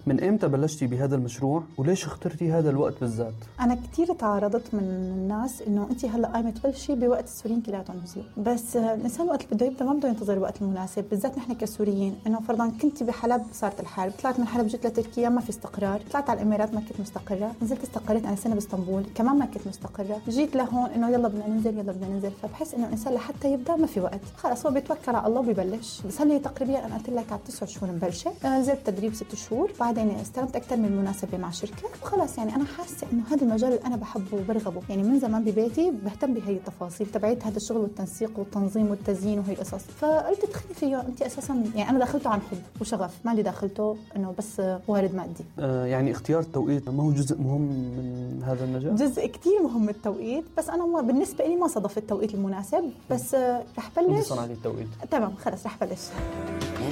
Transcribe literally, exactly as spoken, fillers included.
من إمتى بلشتي بهذا المشروع وليش اخترتي هذا الوقت بالذات؟ أنا كتير تعارضت من الناس إنه أنت هلا قايمة تبلشي بوقت السوريين كلياتهم نزلوا، بس الإنسان وقت اللي بده يبدأ ما بده ينتظر الوقت المناسب، بالذات نحن كسوريين. إنه فرضاً كنت بحلب صارت الحرب، طلعت من حلب جيت لتركيا ما في استقرار، طلعت على الإمارات ما كنت مستقرة، نزلت استقريت أنا سنة باسطنبول كمان ما كنت مستقرة، جيت لهون إنه يلا بدنا ننزل يلا بدنا ننزل. فبحس إنه الإنسان لحتى يبدأ ما في وقت، خلاص هو بيتوكل على الله وبيبلش. بس هلي تقريبا أنا قلت لك على تسع شهور مبلشة، نزلت تدريب ست شهور، بعدين استلمت أكثر من مناسبة مع شركة وخلاص. يعني أنا حاسة إنه هذا المجال اللي أنا بحبه وبرغبه، يعني من زمان ببيتي بهتم بهي التفاصيل تبعت هذا الشغل والتنسيق والتنظيم والتزيين وهي القصص. فقلت تدخلي فيه أنت أساسا، يعني أنا دخلته عن حب وشغف، ما اللي دخلته إنه بس وارد مادي. آه يعني اختيار التوقيت ما هو جزء مهم من هذا المجال؟ جزء كتير مهم التوقيت، بس أنا ما بالنسبة لي ما صادف التوقيت المناسب، بس رح بلش. صنع لي التوقيت تمام خلص رح بلش.